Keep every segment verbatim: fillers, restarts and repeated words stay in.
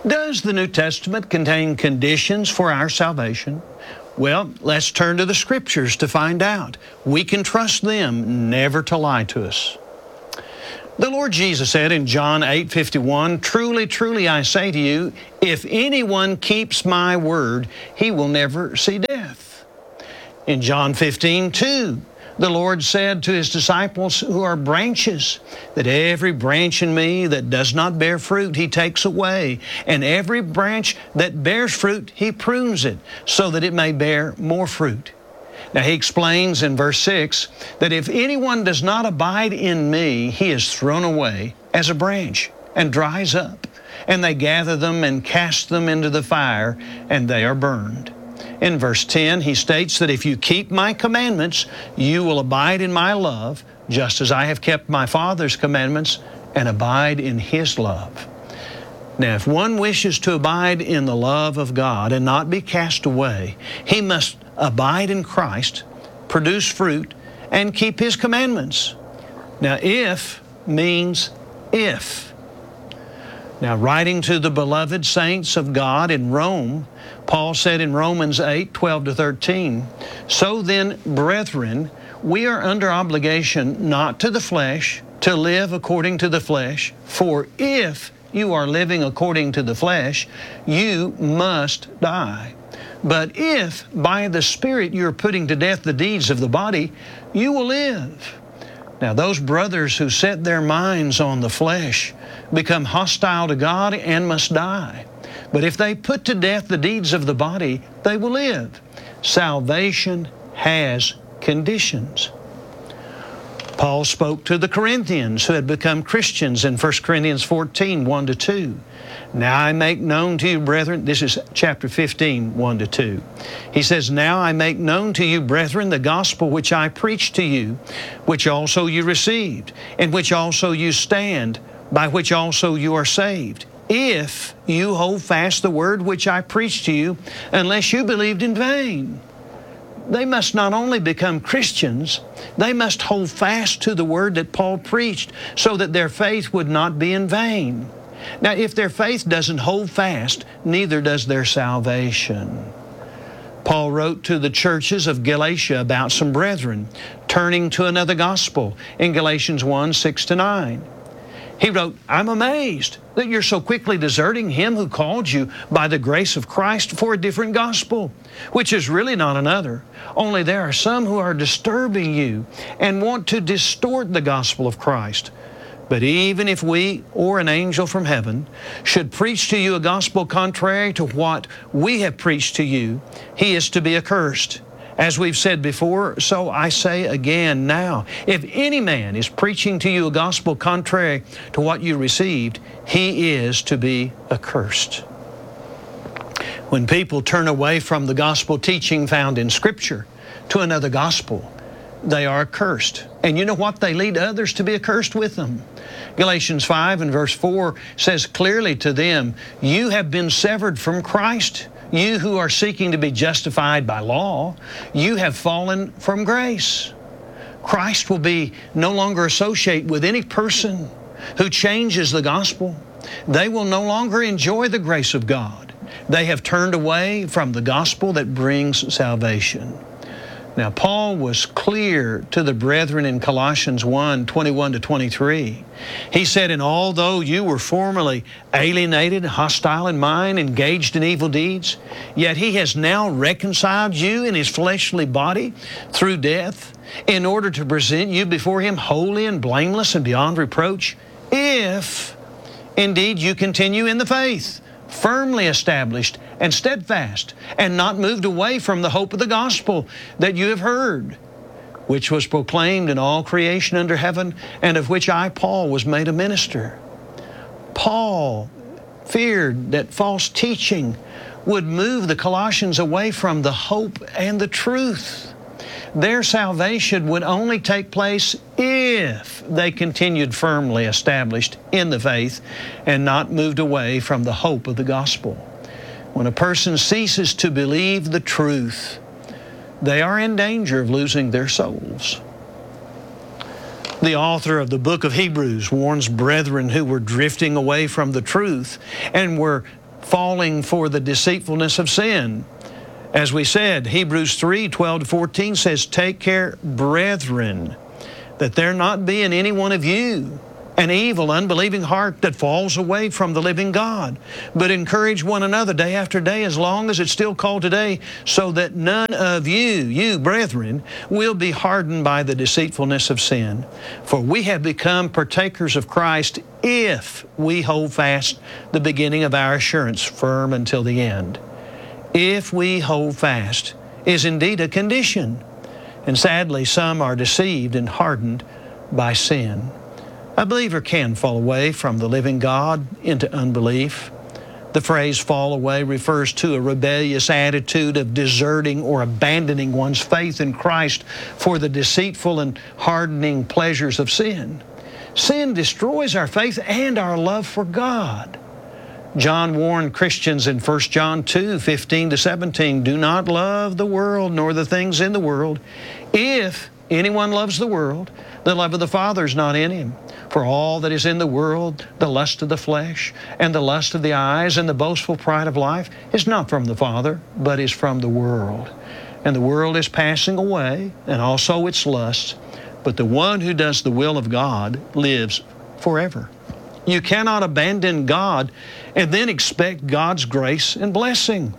Does the New Testament contain conditions for our salvation? Well, let's turn to the Scriptures to find out. We can trust them never to lie to us. The Lord Jesus said in John eight fifty-one, "Truly, truly, I say to you, if anyone keeps my word, he will never see death." In John fifteen two, the Lord said to His disciples who are branches, that every branch in me that does not bear fruit, He takes away, and every branch that bears fruit, He prunes it, so that it may bear more fruit. Now He explains in verse six that if anyone does not abide in me, he is thrown away as a branch and dries up, and they gather them and cast them into the fire, and they are burned. In verse ten, He states that if you keep my commandments, you will abide in my love, just as I have kept my Father's commandments and abide in His love. Now, if one wishes to abide in the love of God and not be cast away, he must abide in Christ, produce fruit, and keep His commandments. Now, if means if. Now, writing to the beloved saints of God in Rome, Paul said in Romans eight twelve to thirteen, "So then, brethren, we are under obligation not to the flesh, to live according to the flesh. For if you are living according to the flesh, you must die. But if by the Spirit you are putting to death the deeds of the body, you will live." Now, those brothers who set their minds on the flesh become hostile to God and must die. But if they put to death the deeds of the body, they will live. Salvation has conditions. Paul spoke to the Corinthians who had become Christians in First Corinthians fourteen, one to two. "Now I make known to you, brethren," this is chapter fifteen, one to two. He says, "Now I make known to you, brethren, the gospel which I preached to you, which also you received, in which also you stand, by which also you are saved, if you hold fast the word which I preached to you, unless you believed in vain." They must not only become Christians, they must hold fast to the word that Paul preached so that their faith would not be in vain. Now, if their faith doesn't hold fast, neither does their salvation. Paul wrote to the churches of Galatia about some brethren turning to another gospel in Galatians one, six to nine. He wrote, "I'm amazed that you're so quickly deserting Him who called you by the grace of Christ for a different gospel, which is really not another. Only there are some who are disturbing you and want to distort the gospel of Christ. But even if we or an angel from heaven should preach to you a gospel contrary to what we have preached to you, he is to be accursed. As we've said before, so I say again now, if any man is preaching to you a gospel contrary to what you received, he is to be accursed." When people turn away from the gospel teaching found in Scripture to another gospel, they are accursed. And you know what? They lead others to be accursed with them. Galatians five and verse four says clearly to them, "You have been severed from Christ. You who are seeking to be justified by law, you have fallen from grace." Christ will be no longer associated with any person who changes the gospel. They will no longer enjoy the grace of God. They have turned away from the gospel that brings salvation. Now, Paul was clear to the brethren in Colossians one, twenty-one to twenty-three. He said, "And although you were formerly alienated, hostile in mind, engaged in evil deeds, yet He has now reconciled you in His fleshly body through death, in order to present you before Him holy and blameless and beyond reproach, if indeed you continue in the faith, firmly established and steadfast, and not moved away from the hope of the gospel that you have heard, which was proclaimed in all creation under heaven, and of which I, Paul, was made a minister." Paul feared that false teaching would move the Colossians away from the hope and the truth. Their salvation would only take place if they continued firmly established in the faith and not moved away from the hope of the gospel. When a person ceases to believe the truth, they are in danger of losing their souls. The author of the book of Hebrews warns brethren who were drifting away from the truth and were falling for the deceitfulness of sin. As we said, Hebrews three, twelve to fourteen says, "Take care, brethren, that there not be in any one of you an evil, unbelieving heart that falls away from the living God. But encourage one another day after day, as long as it's still called today, so that none of you, you brethren, will be hardened by the deceitfulness of sin. For we have become partakers of Christ if we hold fast the beginning of our assurance firm until the end." If we hold fast is indeed a condition. And sadly, some are deceived and hardened by sin. A believer can fall away from the living God into unbelief. The phrase fall away refers to a rebellious attitude of deserting or abandoning one's faith in Christ for the deceitful and hardening pleasures of sin. Sin destroys our faith and our love for God. John warned Christians in First John two, fifteen to seventeen, "Do not love the world nor the things in the world. If anyone loves the world, the love of the Father is not in him. For all that is in the world, the lust of the flesh, and the lust of the eyes, and the boastful pride of life, is not from the Father, but is from the world. And the world is passing away, and also its lusts, but the one who does the will of God lives forever." You cannot abandon God and then expect God's grace and blessing.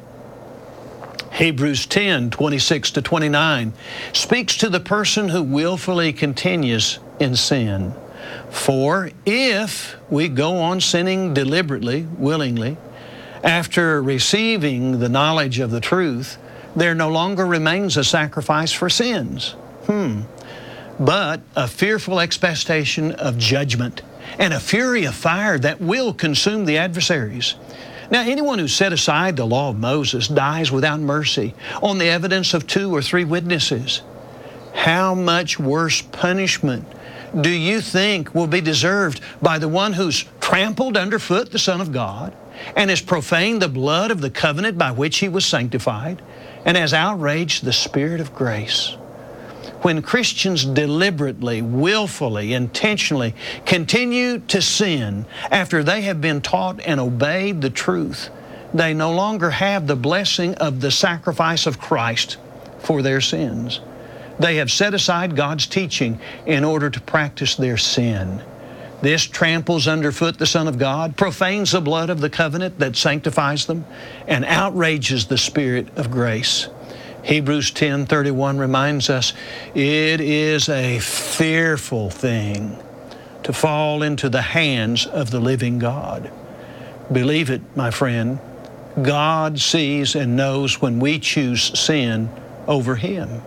Hebrews ten, twenty-six to twenty-nine speaks to the person who willfully continues in sin. "For if we go on sinning deliberately, willingly, after receiving the knowledge of the truth, there no longer remains a sacrifice for sins, hmm, but a fearful expectation of judgment and a fury of fire that will consume the adversaries. Now, anyone who set aside the law of Moses dies without mercy on the evidence of two or three witnesses. How much worse punishment do you think will be deserved by the one who's trampled underfoot the Son of God and has profaned the blood of the covenant by which He was sanctified and has outraged the Spirit of grace?" When Christians deliberately, willfully, intentionally continue to sin after they have been taught and obeyed the truth, they no longer have the blessing of the sacrifice of Christ for their sins. They have set aside God's teaching in order to practice their sin. This tramples underfoot the Son of God, profanes the blood of the covenant that sanctifies them, and outrages the Spirit of grace. Hebrews ten thirty-one reminds us, it is a fearful thing to fall into the hands of the living God. Believe it, my friend, God sees and knows when we choose sin over Him.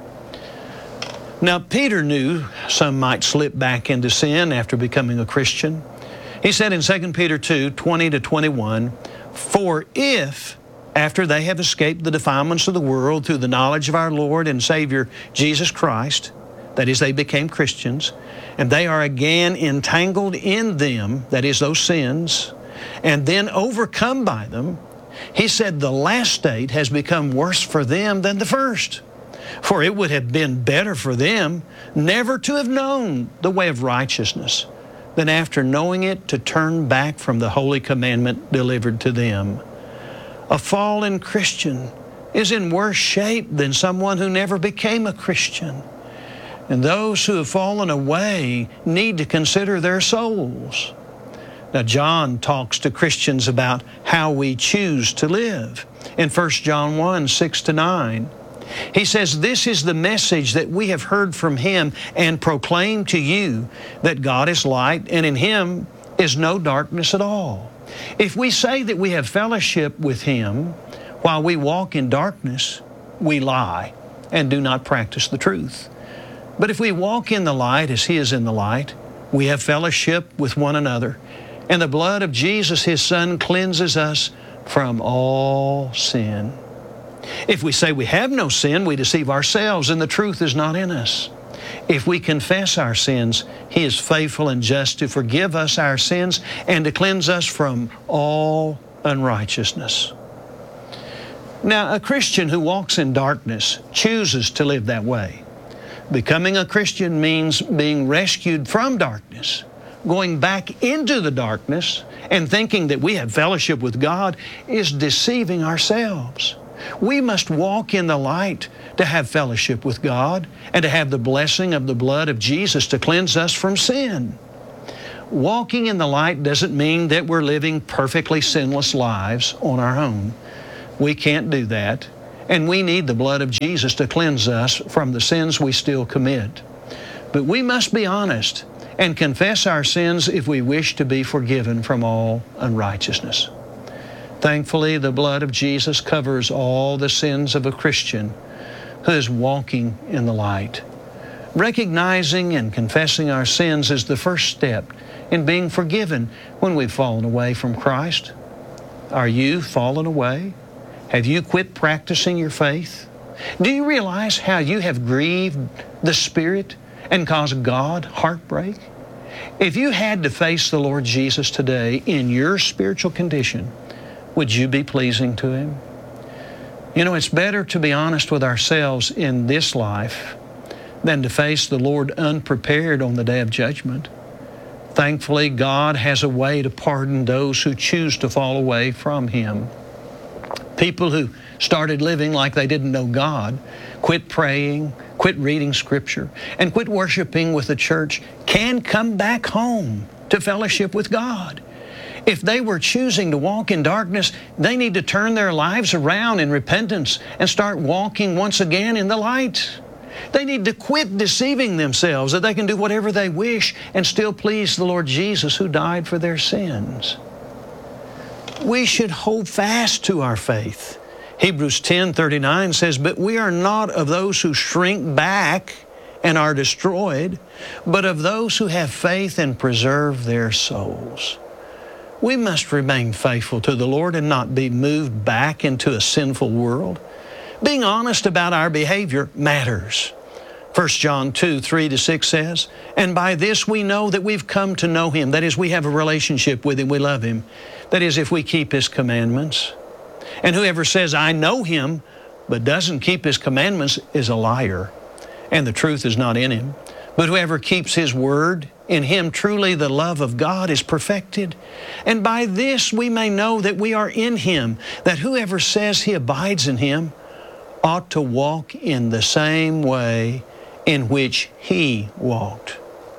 Now, Peter knew some might slip back into sin after becoming a Christian. He said in Second Peter two, twenty to twenty-one, "For if after they have escaped the defilements of the world through the knowledge of our Lord and Savior Jesus Christ," that is, they became Christians, "and they are again entangled in them," that is, those sins, "and then overcome by them," he said the last state has become worse for them than the first. For it would have been better for them never to have known the way of righteousness than after knowing it to turn back from the holy commandment delivered to them. A fallen Christian is in worse shape than someone who never became a Christian. And those who have fallen away need to consider their souls. Now, John talks to Christians about how we choose to live. In First John one, six to nine, he says, "This is the message that we have heard from Him and proclaim to you, that God is light, and in Him is no darkness at all. If we say that we have fellowship with Him while we walk in darkness, we lie and do not practice the truth. But if we walk in the light as He is in the light, we have fellowship with one another, and the blood of Jesus, His Son, cleanses us from all sin. If we say we have no sin, we deceive ourselves, and the truth is not in us. If we confess our sins, He is faithful and just to forgive us our sins and to cleanse us from all unrighteousness." Now, a Christian who walks in darkness chooses to live that way. Becoming a Christian means being rescued from darkness, going back into the darkness and thinking that we have fellowship with God is deceiving ourselves. We must walk in the light to have fellowship with God and to have the blessing of the blood of Jesus to cleanse us from sin. Walking in the light doesn't mean that we're living perfectly sinless lives on our own. We can't do that, and we need the blood of Jesus to cleanse us from the sins we still commit. But we must be honest and confess our sins if we wish to be forgiven from all unrighteousness. Thankfully, the blood of Jesus covers all the sins of a Christian who is walking in the light. Recognizing and confessing our sins is the first step in being forgiven when we've fallen away from Christ. Are you fallen away? Have you quit practicing your faith? Do you realize how you have grieved the Spirit and caused God heartbreak? If you had to face the Lord Jesus today in your spiritual condition, would you be pleasing to Him? You know, it's better to be honest with ourselves in this life than to face the Lord unprepared on the day of judgment. Thankfully, God has a way to pardon those who choose to fall away from Him. People who started living like they didn't know God, quit praying, quit reading Scripture, and quit worshiping with the church can come back home to fellowship with God. If they were choosing to walk in darkness, they need to turn their lives around in repentance and start walking once again in the light. They need to quit deceiving themselves that they can do whatever they wish and still please the Lord Jesus who died for their sins. We should hold fast to our faith. Hebrews ten thirty-nine says, "But we are not of those who shrink back and are destroyed, but of those who have faith and preserve their souls." We must remain faithful to the Lord and not be moved back into a sinful world. Being honest about our behavior matters. First John two, three to six says, "And by this we know that we've come to know Him." That is, we have a relationship with Him, we love Him. That is, if we keep His commandments. And whoever says, "I know Him," but doesn't keep His commandments is a liar, and the truth is not in him. But whoever keeps His word, in him truly the love of God is perfected. And by this we may know that we are in Him, that whoever says he abides in Him ought to walk in the same way in which He walked.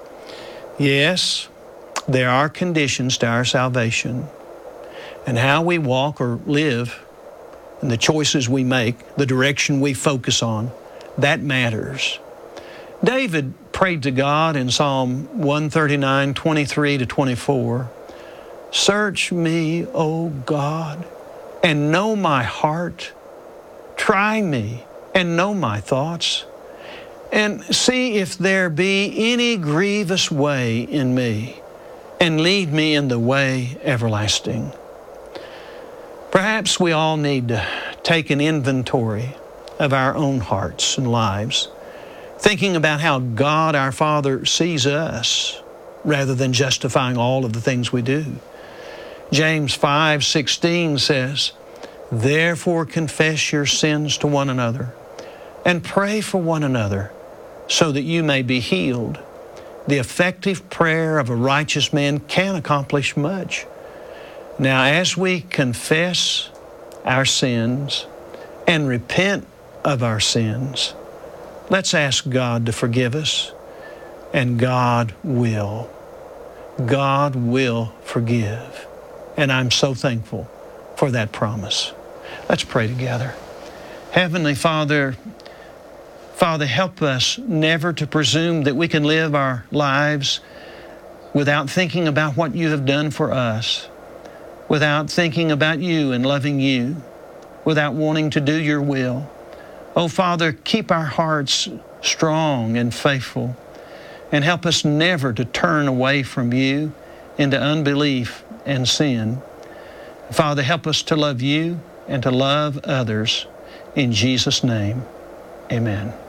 Yes, there are conditions to our salvation, and how we walk or live and the choices we make, the direction we focus on, that matters. David prayed to God in Psalm one thirty-nine, twenty-three to twenty-four, "Search me, O God, and know my heart. Try me and know my thoughts, and see if there be any grievous way in me, and lead me in the way everlasting." Perhaps we all need to take an inventory of our own hearts and lives, thinking about how God our Father sees us rather than justifying all of the things we do. James five sixteen says, "Therefore confess your sins to one another and pray for one another so that you may be healed. The effective prayer of a righteous man can accomplish much." Now, as we confess our sins and repent of our sins, let's ask God to forgive us, and God will. God will forgive. And I'm so thankful for that promise. Let's pray together. Heavenly Father, Father, help us never to presume that we can live our lives without thinking about what You have done for us, without thinking about You and loving You, without wanting to do Your will. Oh, Father, keep our hearts strong and faithful, and help us never to turn away from You into unbelief and sin. Father, help us to love You and to love others. In Jesus' name, amen.